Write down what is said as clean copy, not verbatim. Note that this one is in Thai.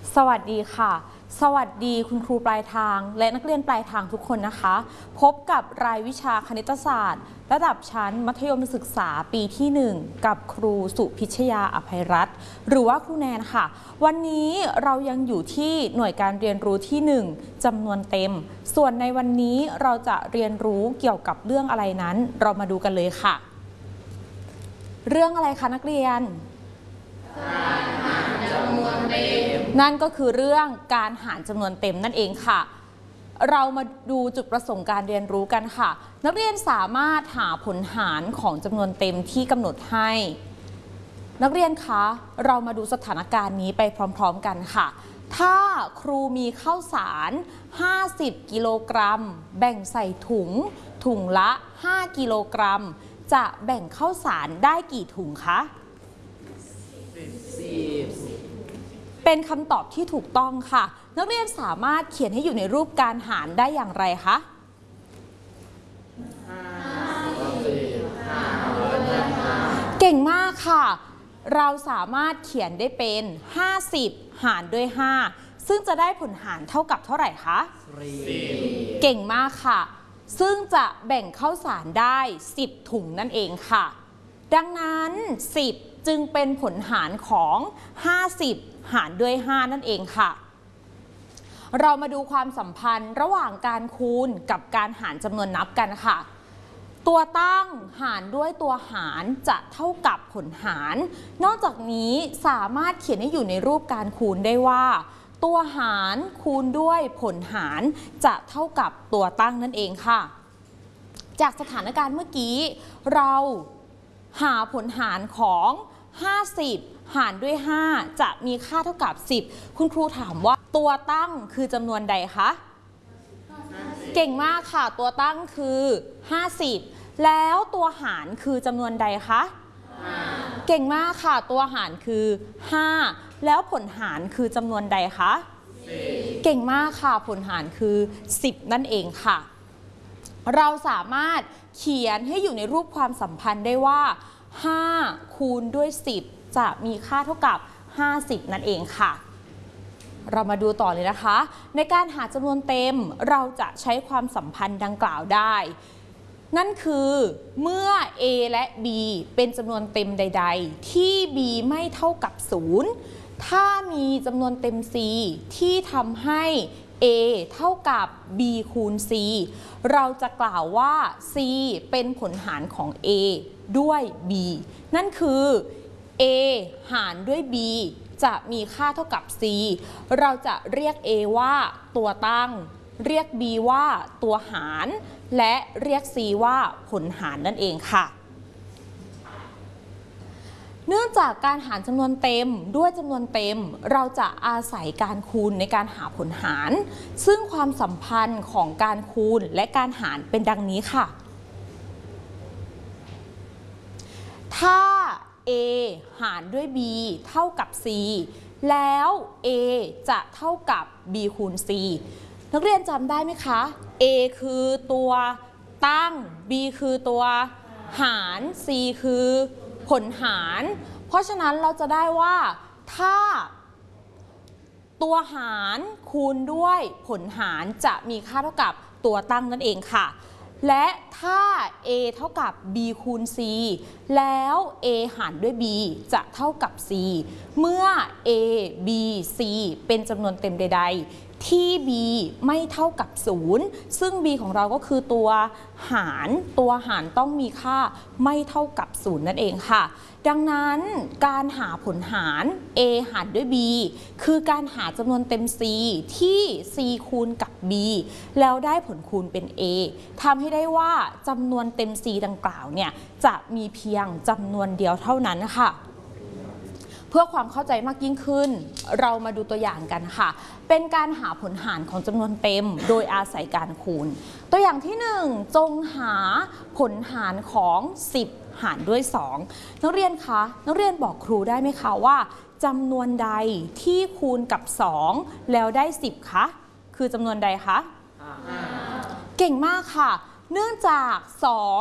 สวัสดีค่ะสวัสดีคุณครูปลายทางและนักเรียนปลายทางทุกคนนะคะพบกับรายวิชาคณิตศาสตร์ระดับชั้นมัธยมศึกษาปีที่ 1กับครูสุพิชยาอภัยรัตน์หรือว่าครูแนนค่ะวันนี้เรายังอยู่ที่หน่วยการเรียนรู้ที่ 1จำนวนเต็มส่วนในวันนี้เราจะเรียนรู้เกี่ยวกับเรื่องอะไรนั้นเรามาดูกันเลยค่ะเรื่องอะไรคะนักเรียนนั่นก็คือเรื่องการหารจำนวนเต็มนั่นเองค่ะเรามาดูจุดประสงค์การเรียนรู้กันค่ะนักเรียนสามารถหาผลหารของจำนวนเต็มที่กำหนดให้นักเรียนคะเรามาดูสถานการณ์นี้ไปพร้อมๆกันค่ะถ้าครูมีข้าวสาร50กิโลกรัมแบ่งใส่ถุงละ5กิโลกรัมจะแบ่งข้าวสารได้กี่ถุงคะเป็นคำตอบที่ถูกต้องค่ะนักเรียนสามารถเขียนให้อยู่ในรูปการหารได้อย่างไรคะเก่งมากค่ะเราสามารถเขียนได้เป็น50หารด้วย5ซึ่งจะได้ผลหารเท่ากับเท่าไหร่คะเก่งมากค่ะซึ่งจะแบ่งข้าวสารได้10ถุงนั่นเองค่ะดังนั้น10จึงเป็นผลหารของ50หารด้วย5นั่นเองค่ะเรามาดูความสัมพันธ์ระหว่างการคูณกับการหารจำนวนนับกันค่ะตัวตั้งหารด้วยตัวหารจะเท่ากับผลหารนอกจากนี้สามารถเขียนให้อยู่ในรูปการคูณได้ว่าตัวหารคูณด้วยผลหารจะเท่ากับตัวตั้งนั่นเองค่ะจากสถานการณ์เมื่อกี้เราหาผลหารของ50หารด้วย5จะมีค่าเท่ากับ10คุณครูถามว่าตัวตั้งคือจำนวนใดคะเก่งมากค่ะตัวตั้งคือ50แล้วตัวหารคือจำนวนใดคะเก่งมากค่ะตัวหารคือ5แล้วผลหารคือจำนวนใดคะเก่งมากค่ะผลหารคือ10นั่นเองค่ะเราสามารถเขียนให้อยู่ในรูปความสัมพันธ์ได้ว่า5คูณด้วย10จะมีค่าเท่ากับ50นั่นเองค่ะเรามาดูต่อเลยนะคะในการหาจำนวนเต็มเราจะใช้ความสัมพันธ์ดังกล่าวได้นั่นคือเมื่อ a และ b เป็นจำนวนเต็มใดๆที่ b ไม่เท่ากับ0ถ้ามีจำนวนเต็ม c ที่ทำให้ a เท่ากับ b คูณ c เราจะกล่าวว่า c เป็นผลหารของ a ด้วย b นั่นคือ a หารด้วย b จะมีค่าเท่ากับ c เราจะเรียก a ว่าตัวตั้งเรียก b ว่าตัวหารและเรียก c ว่าผลหารนั่นเองค่ะเนื่องจากการหารจำนวนเต็มด้วยจำนวนเต็มเราจะอาศัยการคูณในการหาผลหารซึ่งความสัมพันธ์ของการคูณและการหารเป็นดังนี้ค่ะถ้า a หารด้วย b เท่ากับ c แล้ว a จะเท่ากับ b คูณ c นักเรียนจำได้ไหมคะ a คือตัวตั้ง b คือตัวหาร c คือผลหารเพราะฉะนั้นเราจะได้ว่าถ้าตัวหารคูณด้วยผลหารจะมีค่าเท่ากับตัวตั้งนั่นเองค่ะและถ้า a เท่ากับ b คูณ c แล้ว a หารด้วย b จะเท่ากับ c เมื่อ a b c เป็นจำนวนเต็มใดๆที่ b ไม่เท่ากับ0ซึ่ง b ของเราก็คือตัวหารต้องมีค่าไม่เท่ากับ0นั่นเองค่ะดังนั้นการหาผลหาร a หารด้วย b คือการหาจำนวนเต็ม c ที่ c คูณกับ b แล้วได้ผลคูณเป็น a ทำให้ได้ว่าจำนวนเต็ม c ดังกล่าวเนี่ยจะมีเพียงจำนวนเดียวเท่านั้นค่ะเพื่อความเข้าใจมากยิ่งขึ้นเรามาดูตัวอย่างกันค่ะเป็นการหาผลหารของจำนวนเต็มโดยอาศัยการคูณตัวอย่างที่1จงหาผลหารของ10หารด้วย2นักเรียนคะนักเรียนบอกครูได้ไหมคะว่าจำนวนใดที่คูณกับ2แล้วได้10คะคือจำนวนใดคะเก่งมากค่ะเนื่องจาก2